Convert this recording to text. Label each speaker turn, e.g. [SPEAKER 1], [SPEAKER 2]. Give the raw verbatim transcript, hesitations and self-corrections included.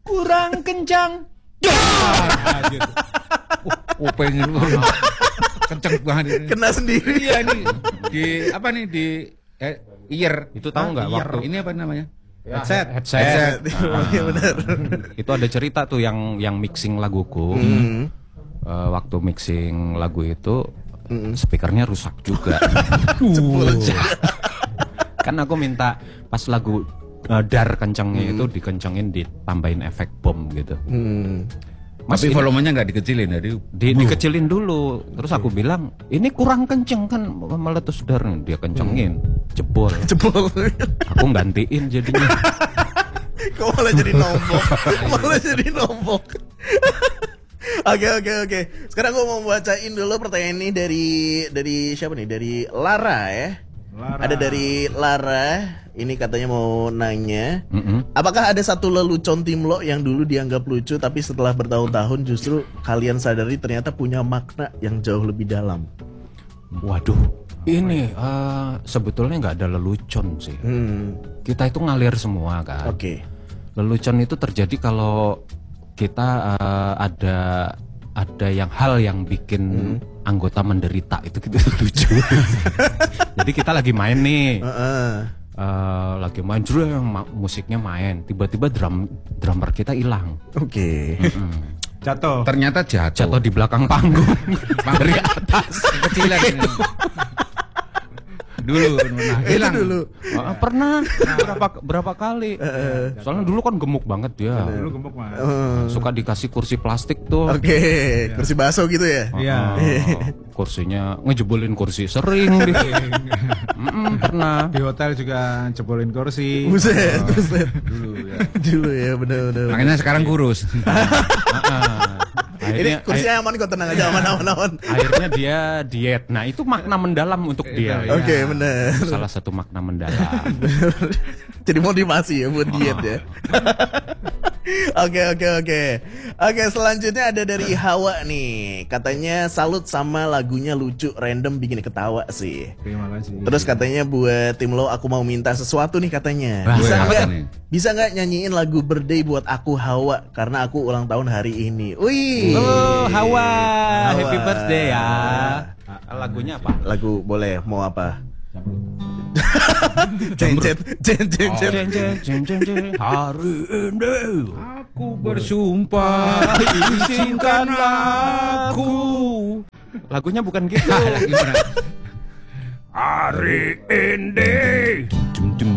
[SPEAKER 1] kurang kencang.
[SPEAKER 2] Oh, pengen kenceng banget.
[SPEAKER 3] Kena sendiri.
[SPEAKER 2] Iya nih di apa nih di eh, ear.
[SPEAKER 1] Itu tahu nggak waktu
[SPEAKER 2] ini apa namanya?
[SPEAKER 1] headset, headset.
[SPEAKER 3] Headset.
[SPEAKER 1] Nah,
[SPEAKER 3] Iya benar.
[SPEAKER 1] Itu ada cerita tuh yang yang mixing laguku.
[SPEAKER 3] Hmm.
[SPEAKER 1] Uh, waktu mixing lagu itu
[SPEAKER 3] Mm.
[SPEAKER 1] speakernya rusak juga. Kan aku minta pas lagu uh, dar kencengnya
[SPEAKER 3] Mm.
[SPEAKER 1] itu dikencengin ditambahin efek bom gitu.
[SPEAKER 3] Hmm.
[SPEAKER 1] Mas
[SPEAKER 2] Tapi
[SPEAKER 1] ini-
[SPEAKER 2] volumenya nggak dikecilin dari
[SPEAKER 1] di, dikecilin dulu. Terus aku bilang ini kurang kenceng kan meletus dar. Dia kencengin jebol.
[SPEAKER 3] Jebol.
[SPEAKER 1] Aku gantiin jadinya.
[SPEAKER 3] Kok malah jadi nombok? Malah jadi nombok. Oke oke oke. Sekarang gue mau bacain dulu pertanyaan ini dari dari siapa nih? Dari Lara ya.
[SPEAKER 4] Lara.
[SPEAKER 3] Ada dari Lara. Ini katanya mau nanya,
[SPEAKER 1] Mm-mm.
[SPEAKER 3] apakah ada satu lelucon tim lo yang dulu dianggap lucu tapi setelah bertahun-tahun justru kalian sadari ternyata punya makna yang jauh lebih dalam?
[SPEAKER 1] Waduh, ini eh, sebetulnya nggak ada lelucon sih.
[SPEAKER 3] Hmm.
[SPEAKER 1] Kita itu ngalir semua kan.
[SPEAKER 3] Oke.
[SPEAKER 1] Lelucon itu terjadi kalau kita eh, ada ada yang hal yang bikin anggota menderita itu gitu lucu. Jadi kita lagi main nih,
[SPEAKER 3] Heeh.
[SPEAKER 1] eh, lagi main jreng, ma- musiknya main, tiba-tiba drum drummer kita hilang.
[SPEAKER 3] Oke.
[SPEAKER 1] Mm.
[SPEAKER 4] Jatuh.
[SPEAKER 2] ternyata jatuh.
[SPEAKER 1] Jatuh di belakang panggung dari atas.
[SPEAKER 2] Kecilan ini. Dulu pernah hilang
[SPEAKER 3] dulu.
[SPEAKER 1] Ah, pernah berapa berapa kali? Soalnya dulu kan gemuk banget dia.
[SPEAKER 4] Dulu gemuk mas.
[SPEAKER 1] Suka dikasih kursi plastik tuh.
[SPEAKER 3] Oke, kursi bakso gitu ya?
[SPEAKER 4] Iya.
[SPEAKER 1] Ah, kursinya ngejebolin kursi sering dia. Mm-mm, pernah.
[SPEAKER 4] Di hotel juga jebolin kursi.
[SPEAKER 3] Buset, buset.
[SPEAKER 2] dulu ya.
[SPEAKER 3] Dulu ya, bener-bener.
[SPEAKER 2] Makanya sekarang kurus.
[SPEAKER 1] Ah,
[SPEAKER 3] Ini
[SPEAKER 1] akhirnya,
[SPEAKER 3] kursinya aman kok, tenang aja, aman-aman.
[SPEAKER 1] akhirnya dia diet. Nah itu makna mendalam untuk dia.
[SPEAKER 3] Oke, bener.
[SPEAKER 1] Itu salah satu makna mendalam.
[SPEAKER 3] Jadi motivasi ya buat diet ya. Oke oke oke. Oke, selanjutnya ada dari Hawa nih. Katanya salut sama lagunya lucu, random, bikin ketawa sih.
[SPEAKER 4] Terima kasih.
[SPEAKER 3] Terus katanya buat tim lo aku mau minta sesuatu nih katanya.
[SPEAKER 1] Wah,
[SPEAKER 3] Bisa
[SPEAKER 2] apa
[SPEAKER 3] nggak?
[SPEAKER 2] nih?
[SPEAKER 3] Bisa nggak nyanyiin lagu birthday buat aku Hawa karena aku ulang tahun hari ini. Wih.
[SPEAKER 1] Oh Hawa,
[SPEAKER 3] Hawa.
[SPEAKER 1] happy birthday ya. Lagunya apa?
[SPEAKER 3] Lagu boleh mau apa? Cencet, cencet,
[SPEAKER 1] Jeng,
[SPEAKER 3] cencet.
[SPEAKER 1] jeng, jeng, jeng, jeng. Hari ini
[SPEAKER 2] Aku bersumpah izinkan aku.
[SPEAKER 1] lagunya bukan gitu.
[SPEAKER 2] Gimana?
[SPEAKER 1] Hari ini
[SPEAKER 2] Dum, dum,